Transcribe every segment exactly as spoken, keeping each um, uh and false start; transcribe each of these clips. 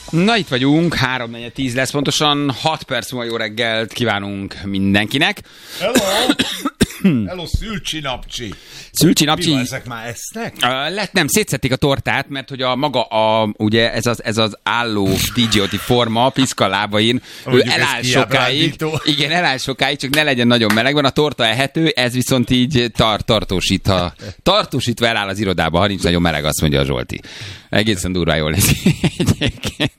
Na, itt vagyunk, három negyven tíz lesz pontosan, hat perc múlva jó reggelt kívánunk mindenkinek. Hello! Hello, szülcsi-napcsi. Szülcsi-napcsi. Mi van, ezek már esznek? Uh, lett, nem, szétszették a tortát, mert hogy a maga, a, ugye ez az, ez az álló dé jé-oti forma, piszka lábain, ő eláll sokáig. Igen, eláll sokáig, csak ne legyen nagyon meleg van, a torta ehető, ez viszont így tar- tartósít, ha, tartósítva eláll az irodába, ha nincs nagyon meleg, azt mondja a Zsolti. Egészen durván jól lesz egyébként.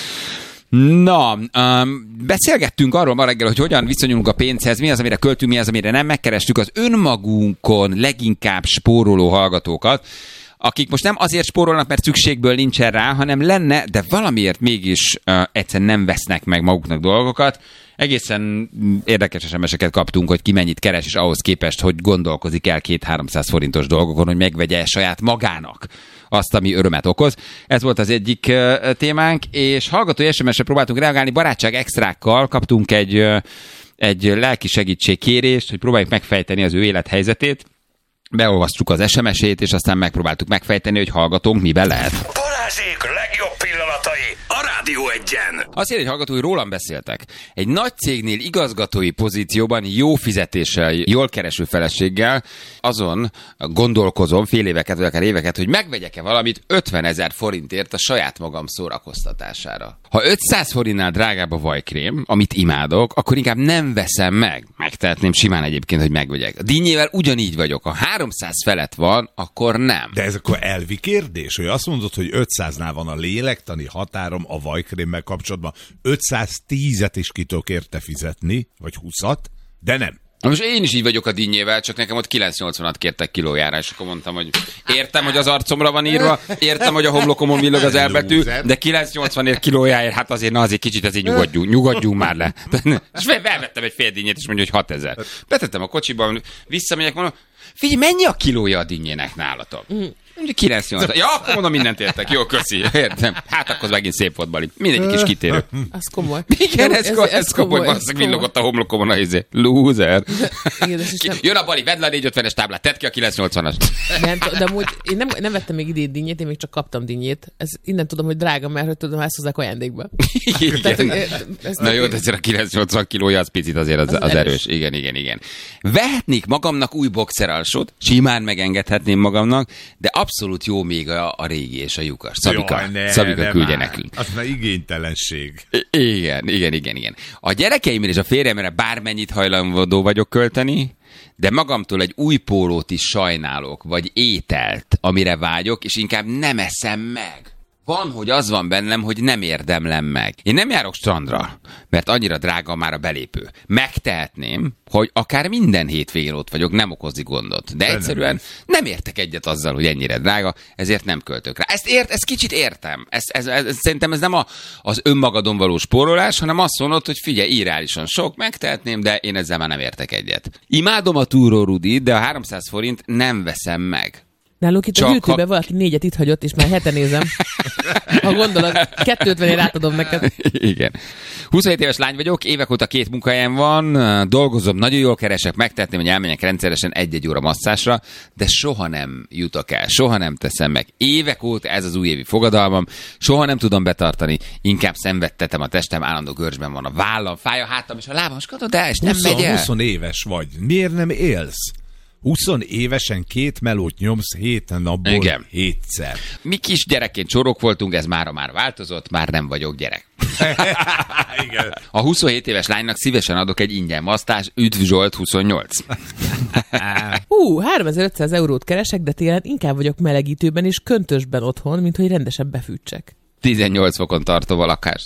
Na, um, beszélgettünk arról ma reggel, hogy hogyan viszonyulunk a pénzhez, mi az, amire költünk, mi az, amire nem. Megkerestük az önmagunkon leginkább spóroló hallgatókat, akik most nem azért spórolnak, mert szükségből nincsen rá, hanem lenne, de valamiért mégis uh, egyszerűen nem vesznek meg maguknak dolgokat. Egészen érdekes es em es-eket kaptunk, hogy ki mennyit keres, és ahhoz képest, hogy gondolkozik el két-háromszáz forintos dolgokon, hogy megvegye saját magának azt, ami örömet okoz. Ez volt az egyik uh, témánk, és hallgatói es em es-re próbáltunk reagálni, barátság extrákkal kaptunk egy, uh, egy lelki segítségkérést, hogy próbáljuk megfejteni az ő élethelyzetét. Beolvasztjuk az es em es-ét, és aztán megpróbáltuk megfejteni, hogy hallgatónk miben lehet. Balázsék legjobb pillanatai a Rádió Egyen. Azt írja, hogy hallgatói, rólam beszéltek. Egy nagy cégnél igazgatói pozícióban jó fizetéssel, jól kereső feleséggel azon gondolkozom fél éveket, vagy akár éveket, hogy megvegyek-e valamit ötvenezer forintért a saját magam szórakoztatására. Ha ötszáz forintnál drágább a vajkrém, amit imádok, akkor inkább nem veszem meg. Megtehetném simán egyébként, hogy megvegyek. A dinnyével ugyanígy vagyok. Ha háromszáz felett van, akkor nem. De ez akkor elvi kérdés, hogy azt mondod, hogy ötszáznál van a lélektani határom a vajkrémmel kapcsolatban. ötszáztízet is ki tudok érte fizetni, vagy húszat, de nem. Most én is így vagyok a dinnyével, csak nekem ott kilencszáznyolcvanat kértek kilójára, és akkor mondtam, hogy értem, hogy az arcomra van írva, értem, hogy a homlokomon villog az elbetű, de kilencszáznyolcvanért kilójáért, hát azért, na azért kicsit ezért nyugodjunk, nyugodjunk már le. És felvettem egy fél dinnyét, és mondja, hogy hatezer. Betettem a kocsiba, visszamegyek, mondom, figyelj, mennyi a kilója a dinnyének nálatok? kilencszáznyolcvan. Ja, akkor mondom, mindent értek. Jó, köszi. Értem. Hát akkor megint szép volt, Bali. Mindegyik kis kitérő. Az komoly. Igen, ez, ez, ez, ez komoly. Valószínűleg villogott a homlokomon a izé. Loser. Jön a Bali, vedd le a négyszázötvenes táblát, tedd ki a kilencszáznyolcvanas. Nem, de amúgy én nem, nem vettem még idén dinnyét, én még csak kaptam dinnyét. Ez innen tudom, hogy drága, mert hogy tudom, ezt hozzák ajándékba. Igen. Tehát, na jó, de azért a kilencszáznyolcvan kilója az picit azért az, az, az erős. erős. Igen, igen, igen. Vehetnék magamnak új boxeralsót, simán megengedhetném magamnak, de abszolút jó még a, a régi és a lyukas. Szabika, Jaj, ne, Szabika küldje már. Nekünk. Az már igénytelenség. Igen, igen, igen, igen. A gyerekeimre és a férjemre bármennyit hajlandó vagyok költeni, de magamtól egy új pólót is sajnálok, vagy ételt, amire vágyok, és inkább nem eszem meg. Van, hogy az van bennem, hogy nem érdemlem meg. Én nem járok strandra, mert annyira drága már a belépő. Megtehetném, hogy akár minden hétvégén ott vagyok, nem okozni gondot. De egyszerűen nem értek egyet azzal, hogy ennyire drága, ezért nem költök rá. Ezt, ért, ezt kicsit értem. Ez, ez, ez, ez, szerintem ez nem a, az önmagadon való spórolás, hanem azt mondod, hogy figyelj, irreálisan sok, megtehetném, de én ezzel már nem értek egyet. Imádom a túró Rudit, de a háromszáz forint nem veszem meg. Nálunk itt csak a gyűjtőben ha... valaki négyet itt hagyott, és már hete nézem. Ha gondolod, kettőötvenért átadom neked. Igen. huszonhét éves lány vagyok, évek óta két munkahelyen van, dolgozom, nagyon jól keresek, megtehetném, hogy elmenjek rendszeresen egy-egy óra masszásra, de soha nem jutok el, soha nem teszem meg. Évek óta ez az újévi fogadalmam, soha nem tudom betartani, inkább szenvedtetem a testem, állandó görcsben van a vállam, fáj a hátam, és a lábam, és katod el, és nem megy el. húsz éves vagy, miért nem élsz? húsz évesen két melót nyomsz hét napból Igen. hétszer. Mi kis gyerekként csorok voltunk, ez mára már változott, már nem vagyok gyerek. Igen. A huszonhét éves lánynak szívesen adok egy ingyen masztás, üdv Zsolt huszonnyolc. Hú, háromezer-ötszáz eurót keresek, de télen inkább vagyok melegítőben és köntösben otthon, mint hogy rendesen befűtsek. tizennyolc fokon tartom a lakást.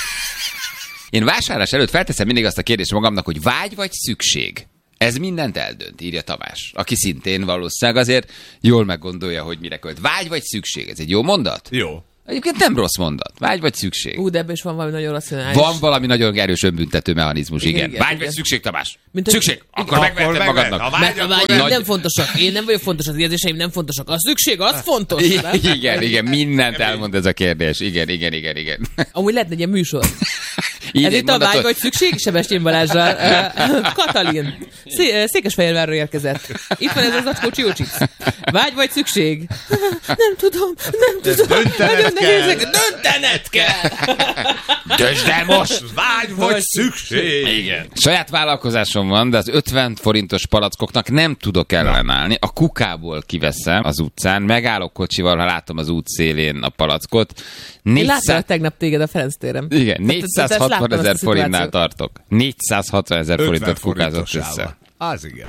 Én vásárlás előtt felteszem mindig azt a kérdést magamnak, hogy vágy vagy szükség? Ez mindent eldönt, írja Tamás, aki szintén valószínűleg azért jól meggondolja, hogy mire költ. Vágy vagy szükség? Ez egy jó mondat? Jó. Egyébként nem rossz mondat. Vágy vagy szükség? Ú, de ebben is van valami nagyon racionális. Van valami nagyon erős önbüntető mechanizmus, igen. igen. Vágy igen. vagy szükség, Tamás? Mint szükség? A... Akkor megveheted magadnak. A vágy, a vágy nagy... nem fontosak. Én nem vagyok fontos, az érzéseim nem fontosak. A szükség, az fontos. I- igen, igen, mindent elmond ez a kérdés. Igen, igen, igen, igen. Amúgy lehet egy ilyen műsor. Ez itt a vágy vagy szükség, Sebestyén Balázsral. Katalin. Székesfehérvárról érkezett. Itt van ez az acskó csiócsic. Vágy vagy szükség? Nem tudom, nem tudom. Nagyon kell. Döntened kell. Döntsd el most! Vágy vagy szükség. Igen. Saját vállalkozásom van, de az ötven forintos palackoknak nem tudok ellenállni. A kukából kiveszem az utcán, megállok kocsival, ha látom az út szélén a palackot. Én láttam tegnap téged a Ferenc téren. Igen, négyszázhatvan ezer forintnál tartok. négyszázhatvan ezer forintot kukázott össze. Az igen.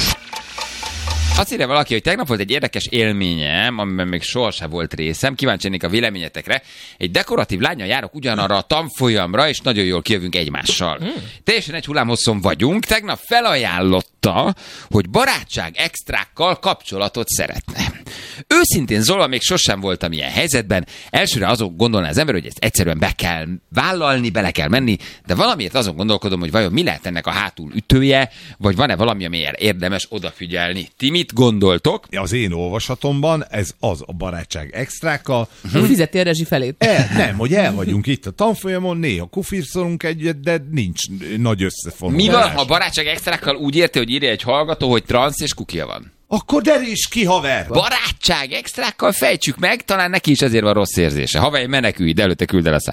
Azt írja valaki, hogy tegnap volt egy érdekes élményem, amiben még sohasem volt részem. Kíváncsi lennék a véleményetekre. Egy dekoratív lánnyal járok ugyanarra a tanfolyamra, és nagyon jól kijövünk egymással. Hmm. Teljesen egy hullámhosszon vagyunk. Tegnap felajánlotta, hogy barátság extrákkal kapcsolatot szeretne. Őszintén szólva még sosem voltam ilyen helyzetben. Elsőre azon gondolná az ember, hogy ezt egyszerűen be kell vállalni, bele kell menni, de valamiért azon gondolkodom, hogy vajon mi lehet ennek a hátul ütője, vagy van-e valami, amiért érdemes odafigyelni. Ti mit gondoltok? Az én olvasatomban ez az a barátság extrákkal. Uh-huh. Fizeti a rezsi felét. El, nem, hogy el vagyunk itt a tanfolyamon, néha kufirszolunk egyet, de nincs nagy összefonulás. Mi van, ha a barátság extrákkal úgy érti, hogy írja egy hallgató, hogy transz és kukia van? Akkor deríts ki, haver! Barátság extrákkal fejtsük meg, talán neki is ezért van rossz érzése. Haver, menekülj, de előtte küld el a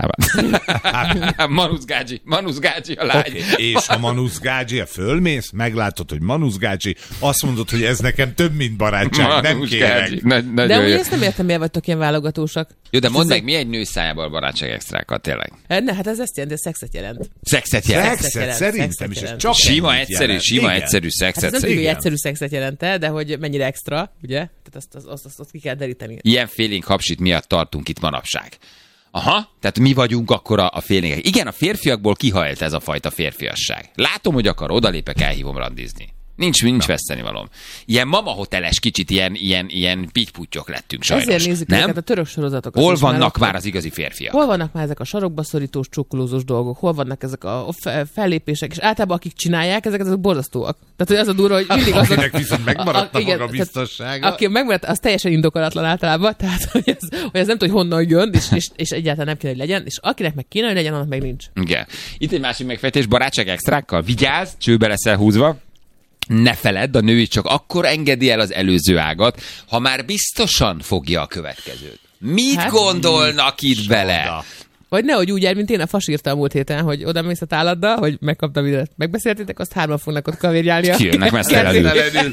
számát. Manusz Gágyi, Manusz Gágyi a lány. Okay. És ha Manusz Gágyi a fölmész, meglátod, hogy Manusz Gágyi, azt mondod, hogy ez nekem több, mint barátság, Manusz nem kérek. Nagy, de úgy ezt nem értem, miért vagytok ilyen válogatósak. Jó, de mondd meg, mi egy nő szájából barátság extrákkal, tényleg? Ne, hát ez ezt jelenti, szexet jelent. Szexet jelent? Szexet, jelent. Szerintem is. Ez csak sima, egyszerű, sima, egyszerű szexet. Hát ez nem tudjuk, hogy egyszerű szexet jelente, de hogy mennyire extra, ugye? Tehát azt, azt, azt, azt, azt ki kell deríteni. Ilyen félénk hapsit miatt tartunk itt manapság. Aha, tehát mi vagyunk akkor a, a félénkek. Igen, a férfiakból kihajlt ez a fajta férfiasság. Látom, hogy akar, odalépek, elhívom randizni. Nincs, nincs vesztenivalóm. Ilyen mama hoteles kicsit, ilyen, ilyen, ilyen pittyputyok lettünk sajnos. Ezért nézzük nem? ezeket a török sorozatokat. Hol vannak már az igazi férfiak? Hol vannak már ezek a sarokba szorítós, csokkolózós dolgok? Hol vannak ezek a fellépések? És általában akik csinálják, ezek azok borzasztóak. Tehát, hogy az a durva, hogy mindig azok... Akinek viszont megmaradt a, a, igen, maga biztossága. Aki megmaradt, az teljesen indokolatlan általában. Tehát, hogy ez, hogy ez nem tud, hogy honnan jön, és, és, és egyáltalán nem kéne, hogy legyen. És akinek meg kéne, hogy legyen, annak meg nincs. Igen. Itt egy másik megfejtés, barátság extrákkal. Vigyázz, csőbe leszel húzva. Ne feledd, a nő is csak akkor engedi el az előző ágat, ha már biztosan fogja a következőt. Mit hát, gondolnak itt soda. Bele? Vagy nehogy úgy jár, mint én a fas írta a múlt héten, hogy oda mész a táladdal, hogy megkaptam videót. Megbeszéltétek, azt hárman fognak ott kavérjálni. Kijönnek messzelenül.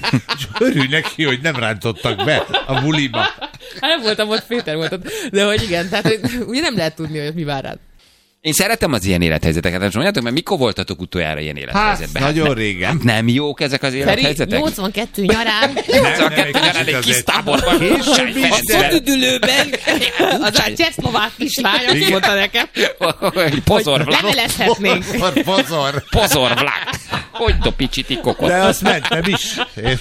Örülj neki, hogy nem rántottak be a buliba. Hát nem voltam ott, Péter volt ott. De hogy igen, tehát hogy, ugye nem lehet tudni, hogy mi vár rád. Én szeretem az ilyen élethelyzeteket, nem mondjátok, mert mikor voltatok utoljára ilyen élethelyzetben? Hát, nagyon régen. Hát nem jók ezek az élethelyzetek? nyolcvankettő nyarán. nyolcvankettő nyarán egy kis táborban. A szodüdülőben. Az a csehszlovák kislány, azt mondta nekem. Pozor vlak. Levelezhetnénk. Pozor. Pozor vlak. Hogy dopiciti kokot. De azt mentem is.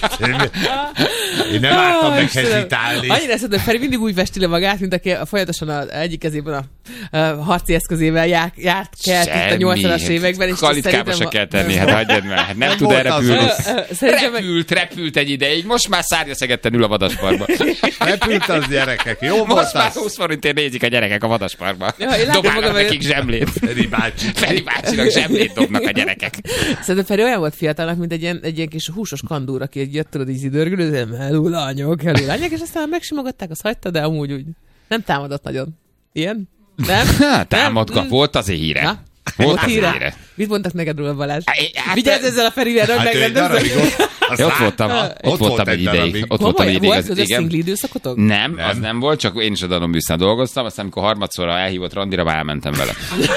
Én nem álltam meg hezitálni. Annyira szerintem, Feri mindig úgy festi le magát, mint aki folyamatosan az egyik kezében a harci eszközével járt, járt kelt itt a nyolcvanas években. És kalitkába se kell tenni, hát hagyjad meg. Hát nem tud erre repülni. Repült, repült egy ideig, most már szárnya szegetten ül a vadasparkban. Repült az gyerekek, jó volt az? Most már húsz forintért nézik a gyerekek a vadasparkban. Dobálnak nekik zsemlét. Feri bácsi. Feri bácsinak zsemlét dobnak a gyerekek. Szerintem Feri olyan volt fiatalnak, mint egy ilyen, egy ilyen kis húsos kandúr, aki egy jött, tudod, így idörgülő, hello lányok, hello lányok, és aztán megsimogatták, azt hagyta, de amúgy úgy nem támadott nagyon. Ilyen? Nem? Támadgat, volt azért híre. Na? Volt az híre. híre. Mit mondtak neked róla, Balázs? Hát, vigyázz ezzel a Ferivel, hogy megrendezem. Ott voltam, ott voltam egy ideig. Ott voltam egy ideig. Volt az szingli időszakotok? Nem, az nem volt, csak én is a Danon-Büsznál dolgoztam, aztán amikor harmadszorra elhívott randira, már elmentem vele.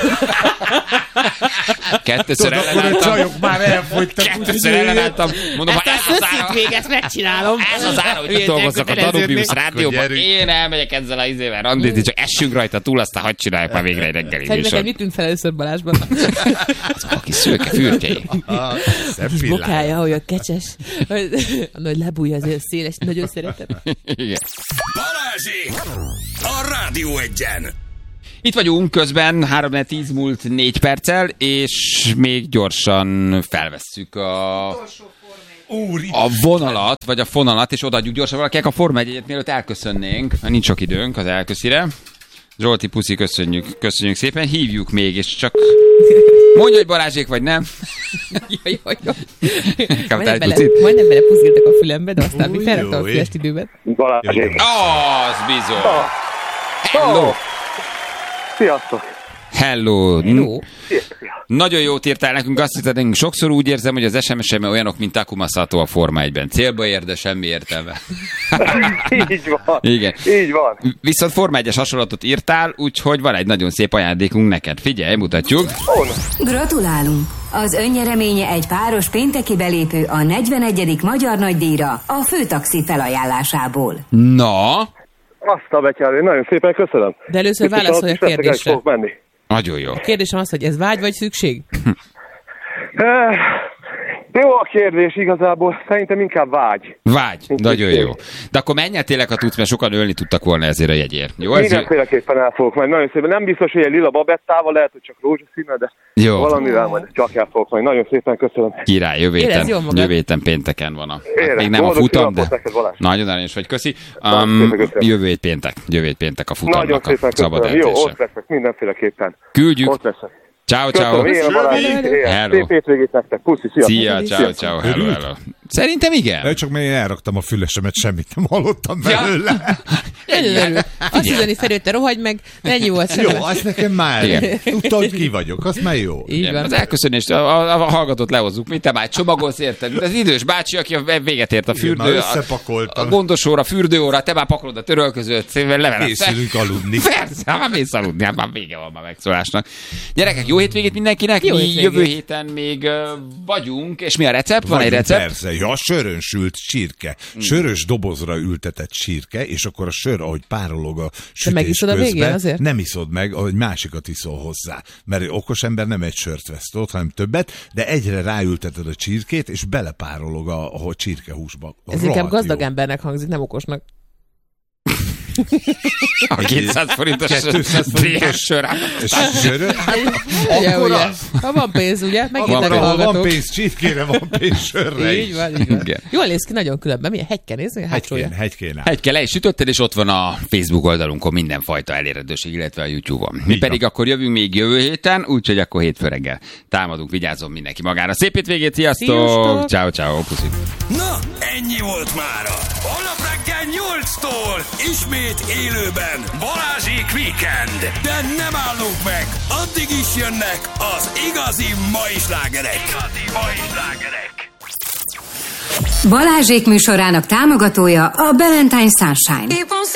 Kettőször ellenálltam. A csajok már elfogytak. Kettőször ellenálltam. Mondom, ha ez az ára... még ezt megcsinálom. Ez az ára, hogy dolgozzak a Danon-Büsz rádióban. Én elmegyek ezzel az izével randizni, csak essünk rajta túl, aztán hadd csináljuk már végre egy reggeli műsor. Neked mit tűnt fel először Balázsban? A kis szőke fürtjei. A kis bokája, hogy a kecses, a nagy lebúj azért széles, nagyon szeretem. Igen. Balázsék! A Rádió Egyen! Itt vagyunk közben, három tíz múlt négy perccel, és még gyorsan felvesszük a, a vonalat, vagy a fonalat, és odaadjuk gyorsan valakinek a Forma egyet, mielőtt elköszönnénk. Nincs sok időnk az elköszire. Zsolti, puszi, köszönjük, köszönjük szépen. Hívjuk még, és csak mondja, hogy Balázsék vagy nem. Jaj, jaj, jaj. Majdnem bele, majdnem bele pusziltak a fülembe, de aztán mi felrakta a fülest időben. Balázsék. Az bizony. Hello. Sziasztok! Hello! Hello. Nagyon jót írtál nekünk, azt hiszem, sokszor úgy érzem, hogy az es em es-em olyanok, mint Takuma Sato a Forma egyben. Célba ér, de semmi értelme. Így van. Igen. Így van. Viszont Forma egyes hasonlatot írtál, úgyhogy van egy nagyon szép ajándékunk neked. Figyelj, mutatjuk. Oh, Gratulálunk! Az önnyereménye egy páros pénteki belépő a negyvenegyedik Magyar Nagydíjra a Főtaxi felajánlásából. Na, azt a betyárő, nagyon szépen köszönöm. De először Viszont válaszolj a is veszek, el kérdésre. fogok menni. nagyon jó. A kérdésem az, hogy ez vágy vagy szükség? Eh, Jó a kérdés igazából, szerintem inkább vágy. Vágy, nagyon jó. De akkor menj el tényleg, ha tudsz, mert sokan ölni tudtak volna ezért a jegyért. Jó, ez jó? Mindenféleképpen el fogok menni, nagyon szépen. Nem biztos, hogy egy lila babettával, lehet, hogy csak rózsaszínnel, de Jó. valamivel majd csak el fogok menni. Nagyon szépen köszönöm. Király, jövő Érezd héten, jól magad. jövő héten pénteken van a... Hát Érez, még nem a boldog futam, de születésnapot neked, Balázs. nagyon aranyos vagy, köszi. Nagyon Um, szépen köszönöm. jövő hét péntek, jövő hét péntek a Nagyon futamnak szépen a szabad köszönöm. Jó, edzése. ott leszek mindenféleképpen. Küldjük. Ott leszek. Ciao, ciao. Köszönöm, ilyen Balázs. Hello. Szép hétvégét nektek. Puszi, sziasztok. Szia, ciao, ciao, hello, hello. Szerintem igen. Csak mert én elraktam a fülesemet, semmit nem hallottam belőle. Nagyon örül. Azt üzeni Ferő, te rohagy meg, ennyi volt. Jó, Jó, az nekem már. Igen. Tudta, hogy ki vagyok, az már jó. így Igen, van. az elköszönést, a, a, a hallgatót lehozzuk, mint te már csomagolsz, érted? Az idős bácsi, aki a véget ért a Igen, már fürdő, a, összepakoltam. a gondosóra, fürdőóra, te már pakolod a törölközőt, leveled. Készülünk aludni. Persze, hát mész aludni, hát már vége van már megszólásnak. Gyerekek, jó hétvégét mindenkinek, Jó mi hétvégét. jövő héten még uh, vagyunk, és mi a recept? Van egy Vagyunk, recept? Persze, ja, sörön sült csirke. Sörös dobozra ültetett csirke, és akkor a sör, ahogy párolog a sütés megiszod a végén közben, azért? nem iszod meg, ahogy másikat iszol hozzá. Mert okos ember nem egy sört vesz, tudod, hanem többet, de egyre ráülteted a csirkét, és belepárolog a, a csirkehúsba. Ez Rohadt inkább gazdag jó. embernek hangzik, nem okosnak. A kétszáz forintos kétszáz forintos sör. És sörös? Ugye, Akkor ugye? az. Ha van pénz, ugye? Megint Van a pénz. Ahol van hallgatók. pénz csirkére, van pénz sörre Így is. van, így van. Igen. Jól néz ki, nagyon különben. Milyen hegyke nézni? Hátsója. Hegykén, hegykén áll. Egy kell le is sütötted, és ott van a Facebook oldalunkon mindenfajta elérhetőség, illetve a YouTube-on. Mi Így pedig van. akkor jövünk még jövő héten, úgyhogy akkor hétfő reggel támadunk, vigyázzon mindenki magára. Szép hétvégét, sziasztok! Sziasztok! Ciao, ciao, puszi. Na, ennyi volt mára. Holnap reggel nyolctól ismét élőben Balázsék Weekend. De nem állunk meg, addig is jönnek az igazi mai slágerek. Igazi mai slágerek. Balázsék műsorának támogatója a Valentine Sunshine.